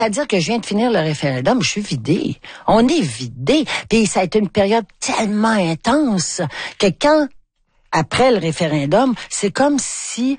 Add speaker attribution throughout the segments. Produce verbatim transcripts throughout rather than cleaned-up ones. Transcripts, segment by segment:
Speaker 1: C'est-à-dire que je viens de finir le référendum, je suis vidée. On est vidé. Puis ça a été une période tellement intense que quand, après le référendum, c'est comme si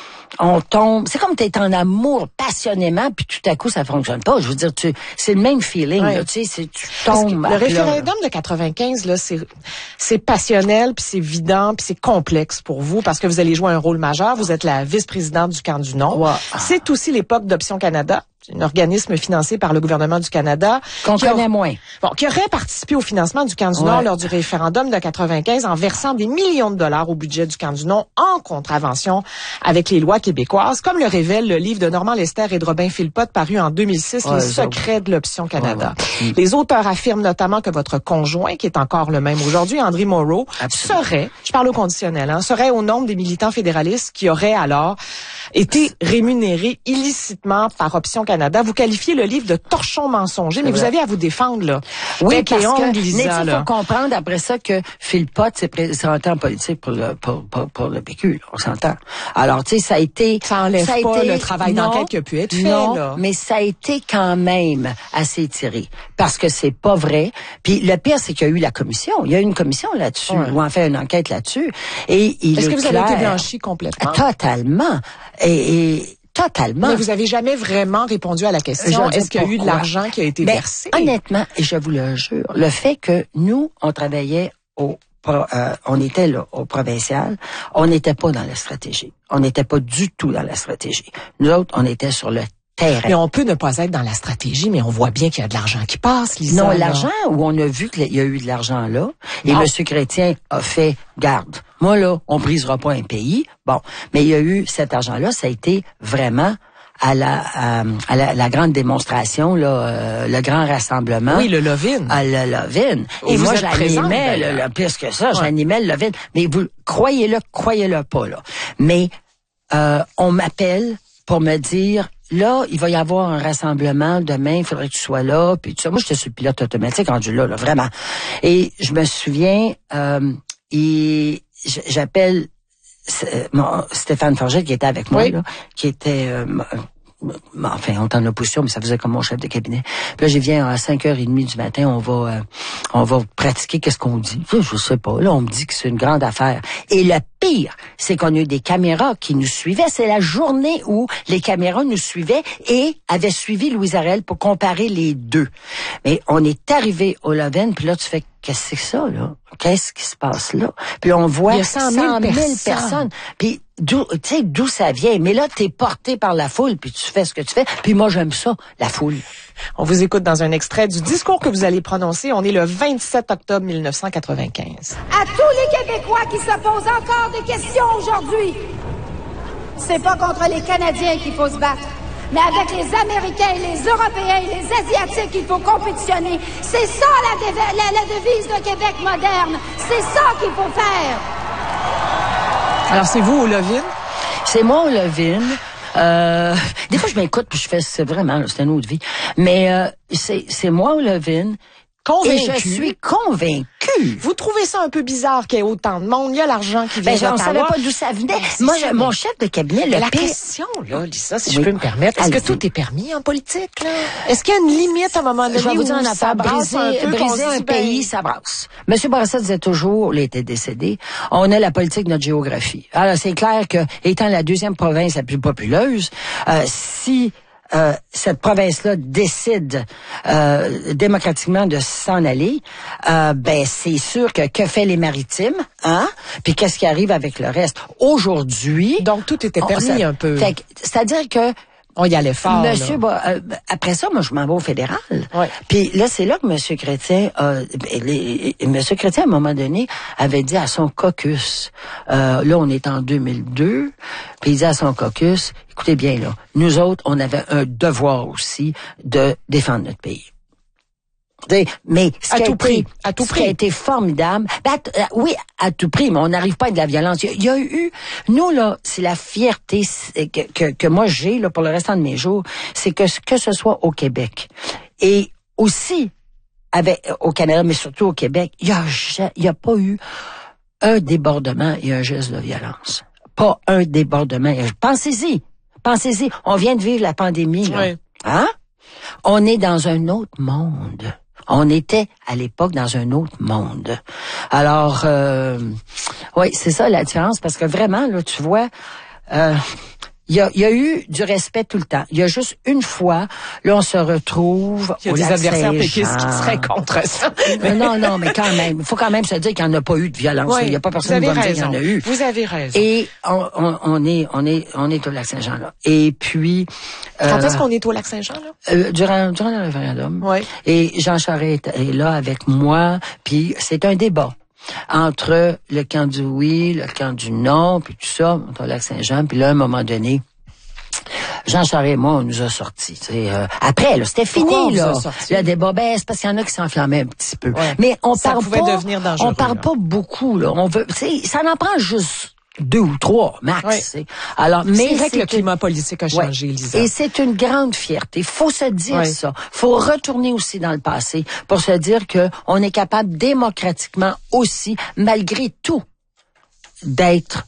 Speaker 1: on tombe, c'est comme t'es en amour passionnément, puis tout à coup ça fonctionne pas. Je veux dire, tu, c'est le même feeling,
Speaker 2: ouais.
Speaker 1: là, tu sais, c'est tu tombes.
Speaker 2: Le référendum de quatre-vingt-quinze, là, c'est c'est passionnel, puis c'est vidant, puis c'est complexe pour vous parce que vous allez jouer un rôle majeur. Vous êtes la vice-présidente du camp du non.
Speaker 1: Wow.
Speaker 2: C'est aussi l'époque d'Option Canada, un organisme financé par le gouvernement du Canada.
Speaker 1: Qu'on connaît
Speaker 2: a,
Speaker 1: moins.
Speaker 2: Bon, qui aurait participé au financement du camp du
Speaker 1: ouais.
Speaker 2: Nord lors du référendum de quatre-vingt-quinze en versant des millions de dollars au budget du camp du non en contravention avec les lois québécoises, comme le révèle le livre de Normand Lester et de Robin Philpott paru en deux mille six, ouais, Les secrets de l'Option Canada. Ouais, ouais. Les auteurs affirment notamment que votre conjoint, qui est encore le même aujourd'hui, André Moreau, Absolument. serait, je parle au conditionnel, hein, serait au nombre des militants fédéralistes qui auraient alors été rémunérés illicitement par Option Canada. Vous qualifiez le livre de torchon mensonger, mais vous avez à vous défendre, là.
Speaker 1: Oui, parce que, Lisa, il faut comprendre après ça que Philpott s'est présenté en politique pour le, pour, pour, pour le P Q, on s'entend. Alors, tu sais, ça a été...
Speaker 2: Ça enlève
Speaker 1: ça a
Speaker 2: pas
Speaker 1: été,
Speaker 2: le travail d'enquête qui a pu être fait,
Speaker 1: non,
Speaker 2: là.
Speaker 1: mais ça a été quand même assez tiré. Parce que c'est pas vrai. Puis le pire, c'est qu'il y a eu la commission. Il y a eu une commission là-dessus, ouais. ou enfin une enquête là-dessus. Et il
Speaker 2: Est-ce
Speaker 1: est
Speaker 2: que vous
Speaker 1: clair,
Speaker 2: avez été blanchi complètement?
Speaker 1: Totalement. Et... et Totalement.
Speaker 2: Mais vous n'avez jamais vraiment répondu à la question. Est-ce qu'il y a eu de l'argent qui a été
Speaker 1: ben,
Speaker 2: versé?
Speaker 1: Honnêtement, et je vous le jure, le fait que nous, on travaillait au, euh, on était là au provincial, on n'était pas dans la stratégie. On n'était pas du tout dans la stratégie. Nous autres, on était sur le terrain.
Speaker 2: Mais on peut ne pas être dans la stratégie, mais on voit bien qu'il y a de l'argent qui passe, Lisa.
Speaker 1: Non, l'argent, où on a vu qu'il y a eu de l'argent là, et M. Chrétien a fait garde. Moi, là, on brisera pas un pays. Bon, mais il y a eu cet argent-là, ça a été vraiment à la à, à la, la grande démonstration, là, euh, le grand rassemblement.
Speaker 2: Oui, le Lovin.
Speaker 1: À le Lovin. Et moi, j'animais, le, le, pire que ça, ouais. j'animais le Lovin. Mais vous, croyez-le, croyez-le pas, là. Mais euh, on m'appelle pour me dire... Là, il va y avoir un rassemblement demain, il faudrait que tu sois là, puis tout ça. Moi, j'étais sur le pilote automatique rendu là, là, vraiment. Et je me souviens, euh, et j'appelle euh, mon, Stéphane Forget qui était avec moi, oui. là, qui était... Euh, enfin, on est en opposition, mais ça faisait comme mon chef de cabinet. Puis là, je viens à cinq heures trente du matin, on va euh, on va pratiquer qu'est-ce qu'on dit. Je sais pas. Là, on me dit que c'est une grande affaire. Et le pire, c'est qu'on a eu des caméras qui nous suivaient. C'est la journée où les caméras nous suivaient et avaient suivi Louise Arel pour comparer les deux. Mais on est arrivé au Lovin, puis là, tu fais qu'est-ce que c'est ça, là? Qu'est-ce qui se passe là? Puis on voit
Speaker 2: il y a cent mille personnes.
Speaker 1: personnes. Puis d'où, tu sais, d'où ça vient. Mais là, t'es porté par la foule, puis tu fais ce que tu fais. Puis moi, j'aime ça, la foule.
Speaker 2: On vous écoute dans un extrait du discours que vous allez prononcer. On est le vingt-sept octobre mille neuf cent quatre-vingt-quinze.
Speaker 3: À tous les Québécois qui se posent encore des questions aujourd'hui, c'est pas contre les Canadiens qu'il faut se battre, mais avec les Américains, les Européens, les Asiatiques qu'il faut compétitionner. C'est ça la, dév- la, la devise de Québec moderne. C'est ça qu'il faut faire.
Speaker 2: Alors, c'est vous au Lovin?
Speaker 1: C'est moi au Lovin. Euh, des fois, je m'écoute puis je fais, c'est vraiment, c'est une autre vie. Mais euh, c'est, c'est moi au Lovin.
Speaker 2: Convaincu.
Speaker 1: Et je suis convaincue.
Speaker 2: Vous trouvez ça un peu bizarre qu'il y ait autant de monde? Il y a l'argent qui vient
Speaker 1: ben,
Speaker 2: d'Ottawa.
Speaker 1: On savait pas d'où ça venait. Ben, Moi, ça, mon chef de cabinet, le
Speaker 2: la
Speaker 1: pire...
Speaker 2: question, là, Lisa, si oui. je peux me permettre, est-ce Allez-y. que tout est permis en politique, là? Est-ce qu'il y a une limite à un moment donné?
Speaker 1: Je vais vous dire
Speaker 2: un
Speaker 1: affaire, briser un, peu, briser un pays, ça brasse. Monsieur Bourassa disait toujours, il était décédé, on a la politique de notre géographie. Alors, c'est clair que, étant la deuxième province la plus populeuse, euh, si... Euh, cette province-là décide euh, démocratiquement de s'en aller, euh, ben c'est sûr que que fait les Maritimes, hein? Puis qu'est-ce qui arrive avec le reste? Aujourd'hui,
Speaker 2: donc tout était permis on, ça, un peu.
Speaker 1: Fait, c'est-à-dire que
Speaker 2: on y allait fort.
Speaker 1: Monsieur, bah, euh, après ça, moi, je m'en vais au fédéral.
Speaker 2: Ouais.
Speaker 1: Puis là, c'est là que Monsieur Chrétien, euh, les, Monsieur Chrétien, à un moment donné, avait dit à son caucus, euh, là, on est en deux mille deux, puis il dit à son caucus, écoutez bien, là, nous autres, on avait un devoir aussi de défendre notre pays. Mais ce, qui a, été,
Speaker 2: à tout
Speaker 1: ce
Speaker 2: prix.
Speaker 1: qui a été formidable, ben, à, oui, à tout prix, mais on n'arrive pas à de la violence. Il y, y a eu, nous là, c'est la fierté que, que, que moi j'ai là pour le restant de mes jours, c'est que que ce soit au Québec et aussi avec au Canada, mais surtout au Québec, il y a, il y a pas eu un débordement et un geste de violence. Pas un débordement. Pensez-y, pensez-y. On vient de vivre la pandémie là,
Speaker 2: oui.
Speaker 1: hein? On est dans un autre monde. On était, à l'époque, dans un autre monde. On était, à l'époque, dans un autre monde. Alors, euh, oui, c'est ça la différence, parce que vraiment, là, tu vois... Euh, Il y, a, il y a eu du respect tout le temps. Il y a juste une fois, là, on se retrouve
Speaker 2: il y a
Speaker 1: au
Speaker 2: des
Speaker 1: lac
Speaker 2: adversaires
Speaker 1: Saint-Jean.
Speaker 2: péquistes qui seraient contre ça.
Speaker 1: non, non, mais quand même, il faut quand même se dire qu'il n'y en a pas eu de violence.
Speaker 2: Oui,
Speaker 1: il n'y a pas personne qui va me dire qu'il y en a eu.
Speaker 2: Vous avez raison.
Speaker 1: Et on, on, on est, on est, on est au lac Saint-Jean là. Et puis.
Speaker 2: Quand euh, est-ce qu'on est au lac Saint-Jean là?
Speaker 1: Euh, durant, durant le référendum.
Speaker 2: Oui.
Speaker 1: Et Jean Charest est là avec moi. Puis c'est un débat entre le camp du oui, le camp du non, puis tout ça, au lac Saint-Jean. Puis là, à un moment donné. Jean Charest et moi, on nous a sortis. Euh, après, là, c'était fini, là. Le débat baisse parce qu'il y en a qui s'enflammaient un petit peu.
Speaker 2: Ouais.
Speaker 1: Mais on
Speaker 2: ça
Speaker 1: parle
Speaker 2: pouvait
Speaker 1: pas.
Speaker 2: Devenir dangereux,
Speaker 1: on parle
Speaker 2: là.
Speaker 1: pas beaucoup, là. On veut, ça n'en prend juste deux ou trois max.
Speaker 2: Oui.
Speaker 1: Alors, mais
Speaker 2: c'est vrai que le
Speaker 1: une...
Speaker 2: climat politique a changé,
Speaker 1: ouais.
Speaker 2: Lisa.
Speaker 1: Et c'est une grande fierté. Faut se dire
Speaker 2: oui. ça.
Speaker 1: Faut retourner aussi dans le passé pour se dire que on est capable démocratiquement aussi, malgré tout, d'être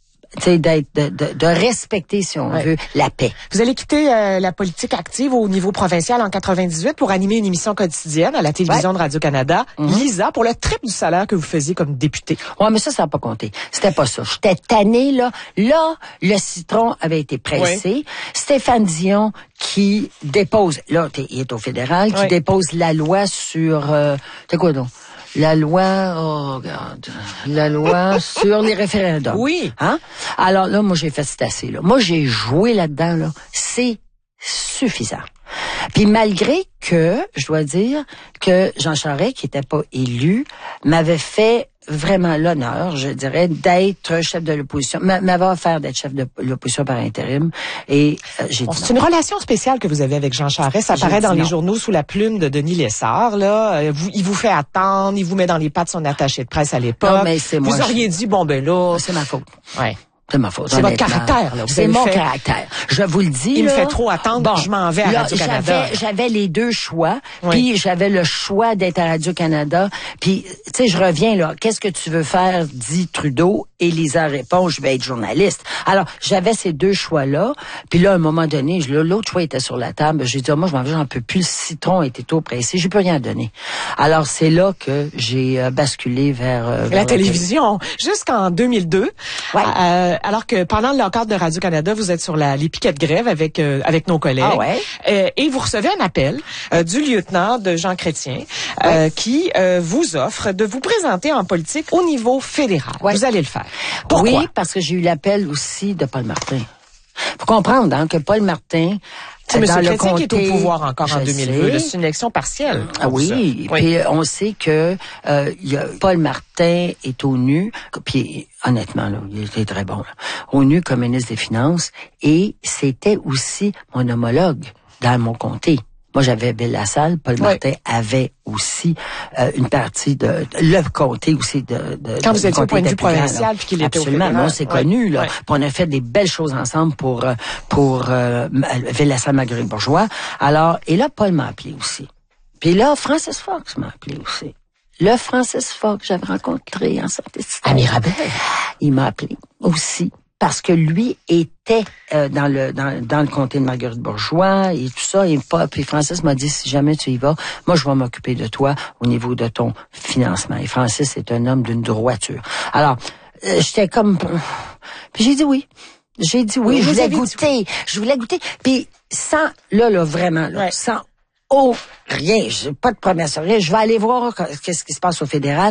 Speaker 1: d'être de, de, de respecter, si on ouais. veut, la paix.
Speaker 2: Vous allez quitter euh, la politique active au niveau provincial en quatre-vingt-dix-huit pour animer une émission quotidienne à la télévision ouais. de Radio-Canada. Mm-hmm. Lisa, pour le triple du salaire que vous faisiez comme députée.
Speaker 1: Ouais, mais ça, ça n'a pas compté. C'était pas ça. J'étais tannée, là. Là, le citron avait été pressé. Ouais. Stéphane Dion qui dépose, là, il est au fédéral, qui ouais. dépose la loi sur... Euh, c'est quoi donc? La loi, oh, regarde, la loi sur les référendums.
Speaker 2: Oui.
Speaker 1: Hein? Alors là, moi, j'ai fait c'est assez, là. Moi, j'ai joué là-dedans, là. C'est suffisant. Puis malgré que, je dois dire, que Jean Charest, qui n'était pas élu, m'avait fait vraiment l'honneur, je dirais, d'être chef de l'opposition, m'avait offert d'être chef de l'opposition par intérim, et euh, j'ai
Speaker 2: bon,
Speaker 1: dit
Speaker 2: c'est une relation spéciale que vous avez avec Jean Charest. Ça paraît dans les
Speaker 1: non.
Speaker 2: journaux sous la plume de Denis Lessard, là. Vous, il vous fait attendre, il vous met dans les pattes son attaché de presse à l'époque.
Speaker 1: Non, mais c'est moi.
Speaker 2: Vous auriez
Speaker 1: je...
Speaker 2: dit, bon, ben là...
Speaker 1: C'est ma faute.
Speaker 2: Ouais.
Speaker 1: C'est ma faute.
Speaker 2: C'est votre caractère, là.
Speaker 1: C'est mon fait... caractère. Je vous le dis.
Speaker 2: Il
Speaker 1: là,
Speaker 2: me fait trop attendre. Bon, je m'en vais à
Speaker 1: là,
Speaker 2: Radio-Canada.
Speaker 1: J'avais, j'avais les deux choix.
Speaker 2: Oui.
Speaker 1: Puis j'avais le choix d'être à Radio-Canada. Puis, tu sais, je reviens, là. Qu'est-ce que tu veux faire, dit Trudeau. Et Lisa répond, je vais être journaliste. Alors, j'avais ces deux choix-là. Puis là, à un moment donné, l'autre choix était sur la table. J'ai dit, oh, moi, je m'en vais, j'en peux plus. Le citron était trop pressé. J'ai plus rien à donner. Alors, c'est là que j'ai euh, basculé vers... Euh,
Speaker 2: la vers télévision. Jusqu'en deux mille deux.
Speaker 1: Ouais.
Speaker 2: Euh, alors que pendant le cadre de Radio-Canada, vous êtes sur la, les piquets de grève avec, euh, avec nos collègues.
Speaker 1: Ah ouais.
Speaker 2: Euh, et vous recevez un appel euh, du lieutenant de Jean Chrétien euh, ouais. qui euh, vous offre de vous présenter en politique au niveau fédéral. Ouais. Vous allez le faire. Pourquoi?
Speaker 1: Oui, parce que j'ai eu l'appel aussi de Paul Martin. Faut comprendre hein, que Paul Martin...
Speaker 2: C'est M. Chrétien
Speaker 1: comté,
Speaker 2: qui est au pouvoir encore en deux mille deux. C'est une élection partielle.
Speaker 1: Ah oui. oui. Puis on sait que euh, y a, Paul Martin est au N U. Puis honnêtement, là, il était très bon. Là, au N U comme ministre des Finances. Et c'était aussi mon homologue dans mon comté. Moi, j'avais Ville-la-Salle. Paul Martin oui. avait aussi euh, une partie de, de le comté aussi de, de
Speaker 2: quand
Speaker 1: de,
Speaker 2: vous étiez au point de vue provincial puis qu'il était
Speaker 1: absolument.
Speaker 2: au fédéral.
Speaker 1: On s'est connus là.
Speaker 2: Oui.
Speaker 1: Puis on a fait des belles choses ensemble pour pour euh, Ville-la-Salle Marguerite Bourgeois. Alors et là, Paul m'a appelé aussi. Puis là, Francis Fox m'a appelé aussi. Le Francis Fox que j'avais rencontré en santé.
Speaker 2: À Mirabel.
Speaker 1: Il m'a appelé aussi. Parce que lui était euh, dans le dans, dans le comté de Marguerite Bourgeois et tout ça. Et puis Francis m'a dit, si jamais tu y vas, moi je vais m'occuper de toi au niveau de ton financement. Et Francis est un homme d'une droiture. Alors, euh, j'étais comme... Puis j'ai dit oui. J'ai dit oui, oui je voulais goûter. Oui. Je voulais goûter. Puis sans, là, là, vraiment, là, ouais. sans oh, rien, j'ai pas de promesse, rien. Je vais aller voir qu'est-ce qui se passe au fédéral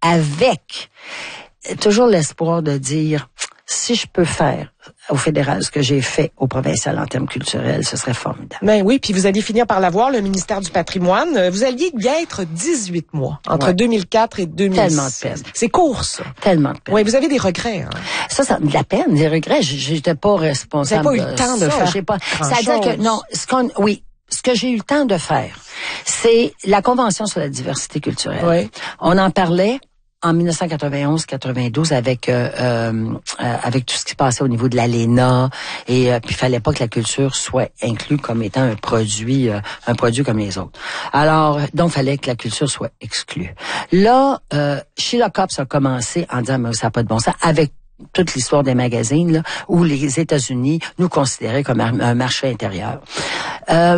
Speaker 1: avec toujours l'espoir de dire... Si je peux faire au fédéral ce que j'ai fait au provincial en termes culturels, ce serait formidable.
Speaker 2: Ben oui, puis vous alliez finir par l'avoir, le ministère du patrimoine. Vous alliez y être dix-huit mois, entre ouais. deux mille quatre et deux mille six.
Speaker 1: Tellement de peine.
Speaker 2: C'est court, ça.
Speaker 1: Tellement de peine.
Speaker 2: Oui, vous avez des regrets. Hein?
Speaker 1: Ça, ça de la peine, des regrets. J'étais pas responsable.
Speaker 2: Vous n'avez pas eu le temps de, de faire
Speaker 1: j'ai pas. C'est-à-dire que, non, ce qu'on, oui, ce que j'ai eu le temps de faire, c'est la Convention sur la diversité culturelle.
Speaker 2: Oui.
Speaker 1: On en parlait en dix-neuf cent quatre-vingt-onze quatre-vingt-douze avec euh, euh, avec tout ce qui se passait au niveau de l'A L E N A et euh, puis il fallait pas que la culture soit inclue comme étant un produit euh, un produit comme les autres. Alors donc il fallait que la culture soit exclue. Là euh, Sheila Copps a commencé en disant mais ça n'a pas de bon sens avec toute l'histoire des magazines là où les États-Unis nous considéraient comme un, un marché intérieur. Euh,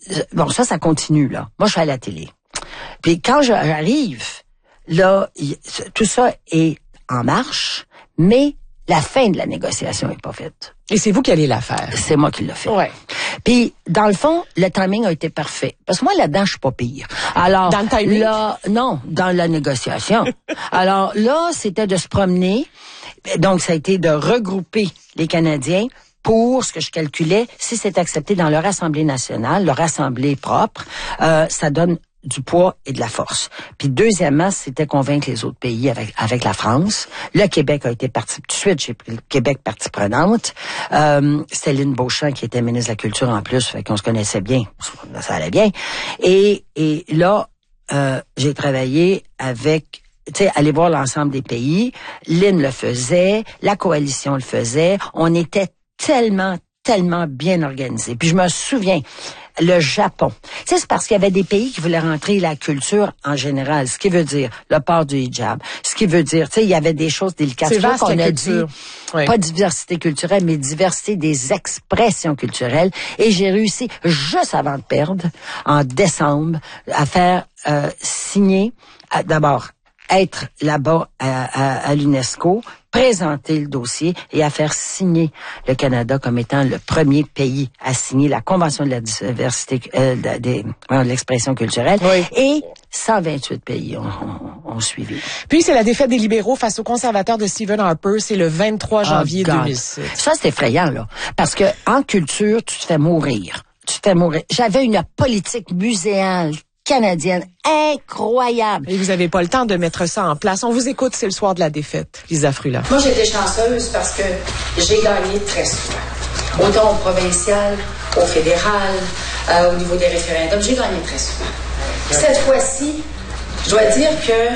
Speaker 1: bon, ça, ça continue, là. Moi, je suis à la télé. Puis quand j'arrive, là, y, tout ça est en marche, mais la fin de la négociation est pas faite.
Speaker 2: Et c'est vous qui allez la faire.
Speaker 1: C'est moi qui l'ai fait.
Speaker 2: Ouais.
Speaker 1: Puis, dans le fond, le timing a été parfait. Parce que moi, là-dedans, je suis pas pire. Alors,
Speaker 2: dans le timing?
Speaker 1: Là, non, dans la négociation. Alors, là, c'était de se promener. Donc, ça a été de regrouper les Canadiens pour ce que je calculais, si c'est accepté dans leur Assemblée nationale, leur Assemblée propre, euh, ça donne du poids et de la force. Puis deuxièmement, c'était convaincre les autres pays avec avec la France. Le Québec a été partie tout de suite, j'ai pris le Québec partie prenante. Euh, c'était Lynn Beauchamp qui était ministre de la Culture en plus, fait qu'on se connaissait bien, ça allait bien. Et et là, euh, j'ai travaillé avec, tu sais, aller voir l'ensemble des pays. Lynn le faisait, la coalition le faisait. On était tellement, tellement bien organisé. Puis je me souviens, le Japon. Tu sais, c'est parce qu'il y avait des pays qui voulaient rentrer la culture en général, ce qui veut dire le port du hijab, ce qui veut dire, tu sais, il y avait des choses délicates.
Speaker 2: C'est vaste,
Speaker 1: qu'on
Speaker 2: la
Speaker 1: a
Speaker 2: culture.
Speaker 1: dit,
Speaker 2: oui.
Speaker 1: Pas diversité culturelle, mais diversité des expressions culturelles. Et j'ai réussi, juste avant de perdre, en décembre, à faire euh, signer, à, d'abord, être là-bas à, à, à l'UNESCO, présenter le dossier et à faire signer le Canada comme étant le premier pays à signer la Convention de la diversité, euh, de, de, de l'expression culturelle.
Speaker 2: Oui.
Speaker 1: Et cent vingt-huit pays ont, ont, ont suivi.
Speaker 2: Puis c'est la défaite des libéraux face aux conservateurs de Stephen Harper, c'est le vingt-trois janvier
Speaker 1: oh
Speaker 2: deux mille six.
Speaker 1: Ça, c'est effrayant, là. Parce que en culture, tu te fais mourir. Tu te fais mourir. J'avais une politique muséale canadienne incroyable.
Speaker 2: Et vous avez pas le temps de mettre ça en place. On vous écoute, c'est le soir de la défaite. Lisa Frula.
Speaker 4: Moi, j'ai été chanceuse parce que j'ai gagné très souvent. Autant au provincial, au fédéral, euh, au niveau des référendums, j'ai gagné très souvent. Cette fois-ci, je dois dire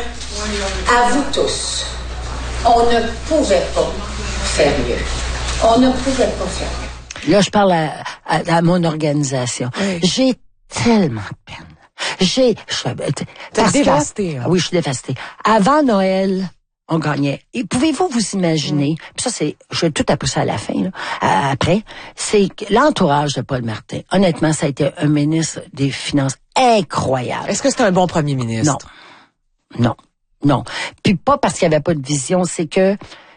Speaker 4: que, à vous tous, on ne pouvait pas faire mieux. On ne pouvait pas faire mieux.
Speaker 1: Là, je parle à, à, à mon organisation. Oui. J'ai tellement de peine. J'ai,
Speaker 2: T'es dévastée.
Speaker 1: Hein? Oui, je suis dévastée. Avant Noël, on gagnait. Et pouvez-vous vous imaginer, mm. puis ça c'est, je vais tout appeler ça à la fin, là, à, après, c'est l'entourage de Paul Martin. Honnêtement, ça a été un ministre des Finances incroyable.
Speaker 2: Est-ce que c'est un bon premier ministre?
Speaker 1: Non. Non. Non. Puis pas parce qu'il n'y avait pas de vision, c'est que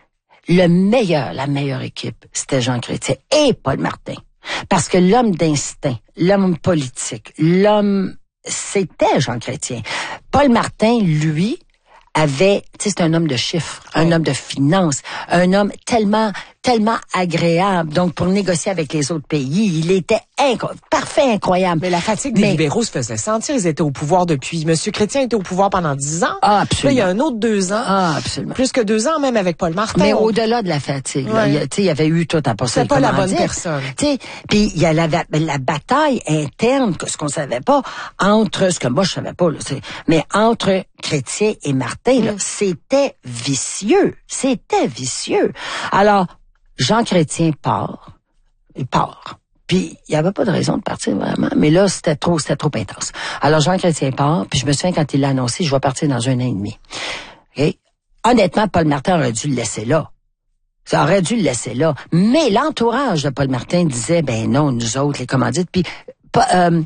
Speaker 1: le meilleur, la meilleure équipe, c'était Jean Chrétien et Paul Martin. Parce que l'homme d'instinct, l'homme politique, l'homme, c'était Jean Chrétien. Paul Martin, lui, avait, tu sais, c'est un homme de chiffres, un oui. homme de finances, un homme tellement, tellement agréable. Donc, pour négocier avec les autres pays, il était inc- parfait, incroyable.
Speaker 2: Mais la fatigue des
Speaker 1: Mais,
Speaker 2: libéraux se faisait sentir. Ils étaient au pouvoir depuis. Monsieur Chrétien était au pouvoir pendant dix ans.
Speaker 1: Ah, absolument.
Speaker 2: Là, il y a un autre deux ans.
Speaker 1: Ah, absolument.
Speaker 2: Plus que deux ans, même avec Paul Martin.
Speaker 1: Mais
Speaker 2: on...
Speaker 1: au-delà de la fatigue,
Speaker 2: ouais.
Speaker 1: là, il, il y avait eu tout à passer.
Speaker 2: C'est pas la bonne personne.
Speaker 1: Tu sais, puis il y a la, la bataille interne, ce qu'on savait pas, entre, ce que moi je savais pas, là, mais entre Chrétien et Martin, mm. là, c'était vicieux. C'était vicieux. Alors, Jean Chrétien part. Il part. Puis, il n'y avait pas de raison de partir vraiment. Mais là, c'était trop, c'était trop intense. Alors, Jean Chrétien part. Puis, je me souviens quand il l'a annoncé, je vais partir dans un an et demi. Okay? Honnêtement, Paul Martin aurait dû le laisser là. Ça aurait dû le laisser là. Mais l'entourage de Paul Martin disait, ben non, nous autres, les commandites. Puis, euh, euh,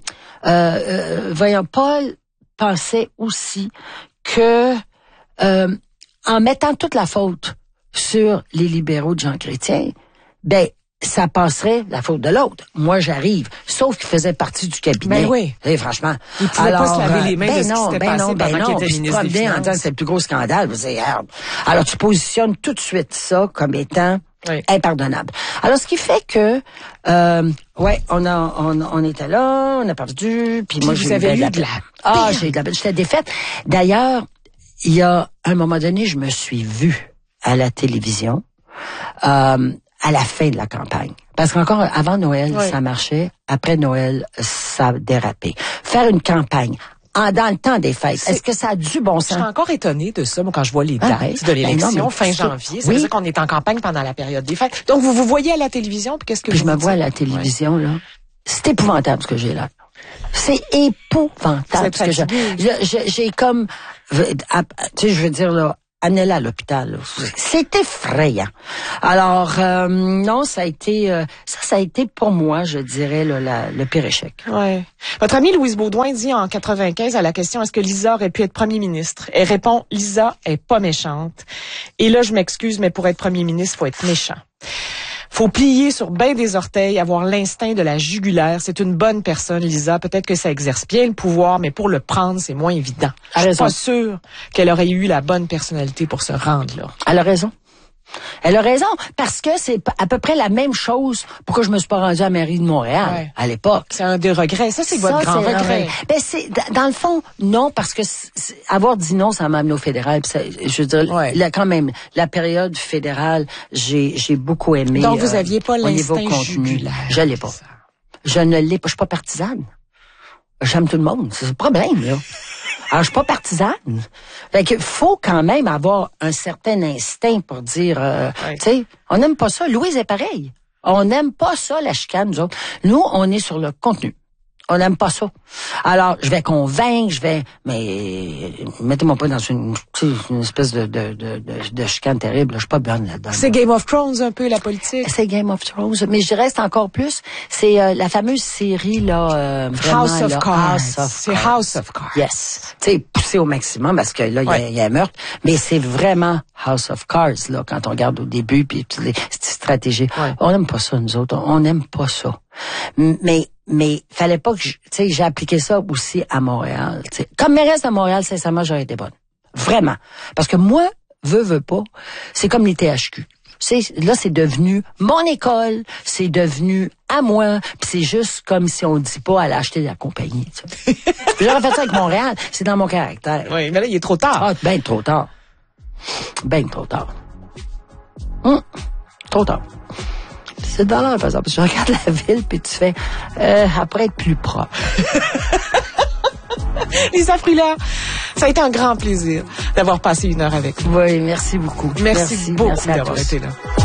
Speaker 1: euh, voyons, Paul pensait aussi que, euh, en mettant toute la faute sur les libéraux de Jean Chrétien, ben, ça passerait la faute de l'autre. Moi, j'arrive. Sauf qu'il faisait partie du cabinet.
Speaker 2: Ben oui.
Speaker 1: Et franchement.
Speaker 2: Il pouvait
Speaker 1: alors,
Speaker 2: pas se laver les mains
Speaker 1: ben
Speaker 2: de ce
Speaker 1: non,
Speaker 2: qui s'était
Speaker 1: ben
Speaker 2: passé
Speaker 1: non, ben
Speaker 2: pendant
Speaker 1: non,
Speaker 2: qu'il était ministre des Finances.
Speaker 1: en disant que c'est le plus gros scandale. Vous dites, alors, tu positionnes tout de suite ça comme étant oui. impardonnable. Alors, ce qui fait que, euh, ouais, on a, on, on était là, on a perdu, puis, puis moi,
Speaker 2: vous
Speaker 1: j'ai
Speaker 2: avez
Speaker 1: eu
Speaker 2: de la,
Speaker 1: ah, j'ai eu de la, j'étais défaite. D'ailleurs, il y a un moment donné, je me suis vue à la télévision, euh, à la fin de la campagne. Parce qu'encore avant Noël, oui. ça marchait. Après Noël, ça a dérapé. Faire une campagne en, dans le temps des fêtes, c'est... est-ce que ça a du bon sens?
Speaker 2: Je suis encore étonnée de ça, moi, quand je vois les dates ah, de l'élection, ben non, fin janvier. Ça oui. veut dire qu'on est en campagne pendant la période des fêtes. Donc, vous vous voyez à la télévision, puis qu'est-ce que
Speaker 1: puis
Speaker 2: vous
Speaker 1: je me
Speaker 2: dites?
Speaker 1: vois à la télévision, là. C'est épouvantable ce que j'ai là. C'est épouvantable. Ce que j'ai, j'ai, j'ai comme, tu sais, je veux dire, là, amenez-la à l'hôpital. C'est effrayant. Alors, euh, non, ça a été, euh, ça, ça a été pour moi, je dirais, là, la, le pire échec.
Speaker 2: Ouais. Votre amie Louise Baudouin dit en quatre-vingt-quinze à la question est-ce que Lisa aurait pu être premier ministre? Elle répond Lisa est pas méchante. Et là, je m'excuse, mais pour être premier ministre, faut être méchant. Faut plier sur ben des orteils, avoir l'instinct de la jugulaire. C'est une bonne personne, Lisa. Peut-être que ça exerce bien le pouvoir, mais pour le prendre, c'est moins évident. Je suis pas sûre qu'elle aurait eu la bonne personnalité pour se rendre là.
Speaker 1: Elle a raison. Elle a raison, parce que c'est à peu près la même chose pourquoi je me suis pas rendue à la mairie de Montréal ouais. à l'époque.
Speaker 2: C'est un des regrets. Ça, c'est votre grand regret. regret.
Speaker 1: Ben, c'est, dans le fond, non, parce que c'est, avoir dit non, ça m'a amené au fédéral. Ça, je veux dire, ouais. là, quand même, la période fédérale, j'ai, j'ai beaucoup aimé.
Speaker 2: Donc, vous
Speaker 1: euh,
Speaker 2: aviez pas l'instinct jugulaire.
Speaker 1: Je l'ai pas. Je ne l'ai pas. Je suis pas partisane. J'aime tout le monde. C'est le problème, là. Alors, je suis pas partisane. Fait que faut quand même avoir un certain instinct pour dire, euh, ouais. tu sais, on n'aime pas ça. Louise est pareil. On n'aime pas ça, la chicane, nous autres. Nous, on est sur le contenu. On n'aime pas ça. Alors, je vais convaincre, je vais... Mais mettez-moi pas dans une, une espèce de, de, de, de, de chicane terrible. Là. Je suis pas bonne là-dedans.
Speaker 2: C'est Game of Thrones un peu, la politique.
Speaker 1: C'est Game of Thrones. Mais je dirais, c'est encore plus. C'est euh, la fameuse série, là... Euh, vraiment,
Speaker 2: House of
Speaker 1: là,
Speaker 2: Cards.
Speaker 1: House of
Speaker 2: c'est
Speaker 1: Cards.
Speaker 2: House of Cards.
Speaker 1: Yes. Tu sais, poussé au maximum parce que là, il ouais. y, y a un meurtre. Mais c'est vraiment House of Cards, là, quand on regarde au début, puis toutes les stratégies. Ouais. On n'aime pas ça, nous autres. On n'aime pas ça. Mais... Mais fallait pas que, tu sais, j'ai appliqué ça aussi à Montréal. T'sais. Comme mairesse de Montréal, sincèrement, j'aurais été bonne. Vraiment. Parce que moi, veux, veux pas, c'est comme les T H Q. C'est, là, c'est devenu mon école, c'est devenu à moi, puis c'est juste comme si on dit pas aller acheter de la compagnie. J'aurais fait ça avec Montréal, c'est dans mon caractère.
Speaker 2: Oui, mais là, il est trop tard.
Speaker 1: Ah, ben trop tard. Ben trop tard. Hum, trop tard. C'est dans l'air, par exemple. Tu regardes la ville, puis tu fais, euh, après être plus propre.
Speaker 2: Lisa Fruland, ça a été un grand plaisir d'avoir passé une heure avec vous.
Speaker 1: Oui, merci beaucoup.
Speaker 2: Merci, merci beaucoup merci d'avoir été là.